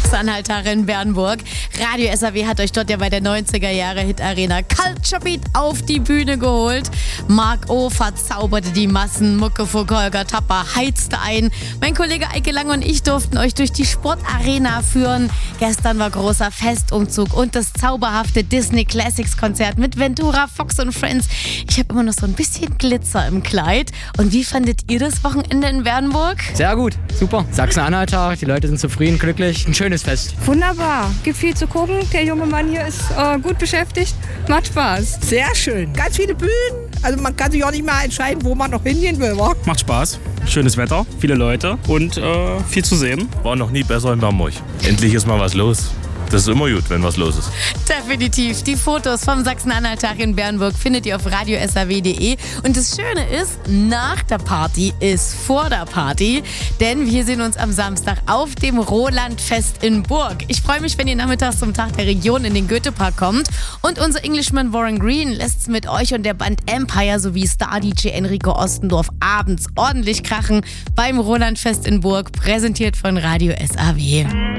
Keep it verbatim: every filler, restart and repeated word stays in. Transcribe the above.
Sachsen-Anhalter in Bernburg. Radio S A W hat euch dort ja bei der neunziger Jahre Hit Arena Culture Beat auf die Bühne geholt. Mark O. verzauberte die Massen, Mucke vor Holger Tapper heizte ein. Mein Kollege Eike Lang und ich durften euch durch die Sportarena führen. Gestern war großer Festumzug und das zauberhafte Disney Classics Konzert mit Ventura, Fox und Friends. Ich habe immer noch so ein bisschen Glitzer im Kleid. Und wie fandet ihr das Wochenende in Bernburg? Sehr gut, super. Sachsen-Anhalter, die Leute sind zufrieden, glücklich. Ein schönes Fest. Wunderbar, gibt viel zu gucken. Der junge Mann hier ist äh, gut beschäftigt. Macht Spaß. Sehr schön. Ganz viele Bühnen. Also man kann sich auch nicht mehr entscheiden, wo man noch hingehen will. Wa? Macht Spaß. Schönes Wetter, viele Leute und äh, viel zu sehen. War noch nie besser in Bernburg. Endlich ist mal was los. Das ist immer gut, wenn was los ist. Definitiv. Die Fotos vom Sachsen-Anhalt-Tag in Bernburg findet ihr auf radio s a w punkt de. Und das Schöne ist, nach der Party ist vor der Party. Denn wir sehen uns am Samstag auf dem Rolandfest in Burg. Ich freue mich, wenn ihr nachmittags zum Tag der Region in den Goethepark kommt. Und unser Englishman Warren Green lässt es mit euch und der Band Empire sowie Star-D J Enrico Ostendorf abends ordentlich krachen beim Rolandfest in Burg, präsentiert von Radio S A W.